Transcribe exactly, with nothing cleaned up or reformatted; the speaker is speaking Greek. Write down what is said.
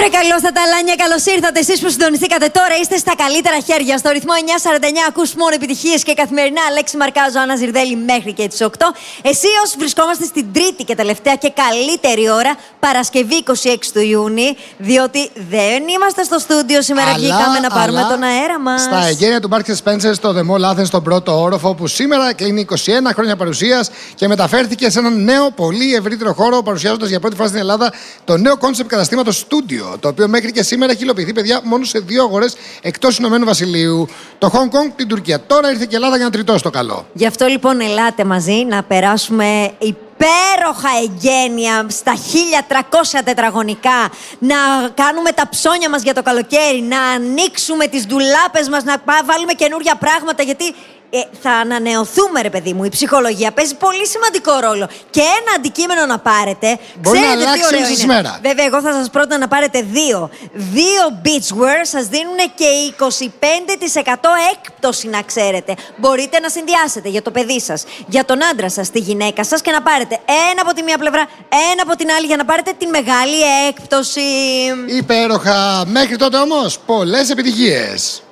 Βρε καλώς τα ταλάνια, καλώς ήρθατε. Εσείς που συντονιστήκατε τώρα είστε στα καλύτερα χέρια. Στο ρυθμό εννιά σαράντα εννιά ακούς μόνο επιτυχίες και καθημερινά Αλέξη Μαρκάζο, Άννα Ζιρδέλη μέχρι και τις οκτώ. Εσείς βρισκόμαστε στην τρίτη και τελευταία και καλύτερη ώρα, Παρασκευή είκοσι έξι του Ιούνιου, διότι δεν είμαστε στο στούντιο σήμερα. Αλλά, βγήκαμε να πάρουμε αλλά, τον αέρα μας. Στα εγγένεια του Marks and Spencer στο The Mall Athens, στον πρώτο όροφο, που σήμερα κλείνει είκοσι ένα χρόνια παρουσίας και μεταφέρθηκε σε έναν νέο, πολύ ευρύτερο χώρο, παρουσιάζοντας για πρώτη φορά στην Ελλάδα το νέο κόνσεπτ καταστήματος Studio. Το οποίο μέχρι και σήμερα έχει υλοποιηθεί, παιδιά, μόνο σε δύο αγορές εκτός Ηνωμένου Βασιλείου. Το Hong Kong, την Τουρκία. Τώρα ήρθε και η Ελλάδα για να τριτώσει το καλό. Γι' αυτό λοιπόν ελάτε μαζί να περάσουμε υπέροχα εγγένεια στα χίλια τριακόσια τετραγωνικά, να κάνουμε τα ψώνια μας για το καλοκαίρι, να ανοίξουμε τις ντουλάπες μας, να βάλουμε καινούργια πράγματα, γιατί Ε, θα ανανεωθούμε, ρε παιδί μου. Η ψυχολογία παίζει πολύ σημαντικό ρόλο. Και ένα αντικείμενο να πάρετε. Μπορεί ξέρετε να αλλάξει τι ωραίο είναι. Μέρα. Βέβαια, εγώ θα σας πρότεινα να πάρετε δύο. Δύο beachwear σας δίνουν και είκοσι πέντε τοις εκατό έκπτωση, να ξέρετε. Μπορείτε να συνδυάσετε για το παιδί σας, για τον άντρα σας, τη γυναίκα σας και να πάρετε ένα από τη μία πλευρά, ένα από την άλλη, για να πάρετε τη μεγάλη έκπτωση. Υπέροχα. Μέχρι τότε όμως, πολλές επιτυχίες.